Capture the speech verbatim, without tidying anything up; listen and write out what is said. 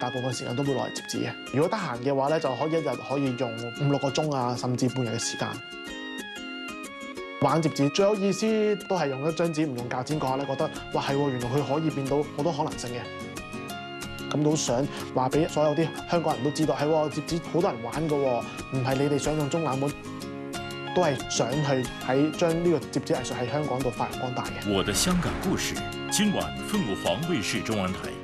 大部分時間都會攞嚟摺紙嘅。如果得閒嘅話咧，就可以一日可以用五六個鐘啊，甚至半日嘅時間。玩摺紙最有意思都係用一張紙唔用鉸剪嗰下咧，覺得哇係喎，原來佢可以變到好多可能性嘅。咁都想話俾所有啲香港人都知道，係喎，摺紙好多人玩㗎喎，唔係你哋想象中冷門，都係想去喺將呢個摺紙藝術喺香港度發揚光大嘅。 我的香港故事，今晚鳳凰衛視中文台。